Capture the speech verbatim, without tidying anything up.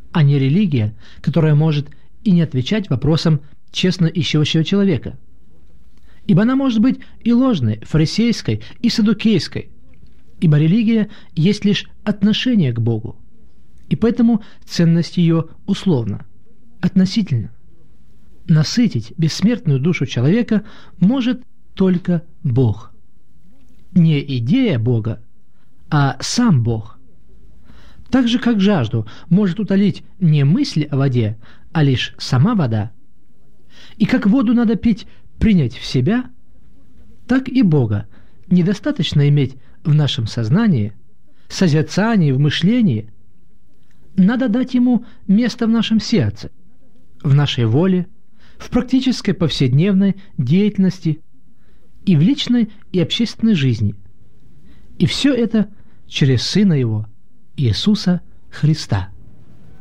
а не религия, которая может и не отвечать вопросам честно ищущего человека. Ибо она может быть и ложной, фарисейской, и саддукейской, ибо религия есть лишь отношение к Богу, и поэтому ценность ее условна, относительна. Насытить бессмертную душу человека может только Бог. Не идея Бога, а сам Бог. Так же, как жажду может утолить не мысль о воде, а лишь сама вода, и как воду надо пить, принять в себя, так и Бога недостаточно иметь в нашем сознании, созерцании, в мышлении. Надо дать Ему место в нашем сердце, в нашей воле, в практической повседневной деятельности и в личной и общественной жизни. И все это через Сына Его, Иисуса Христа.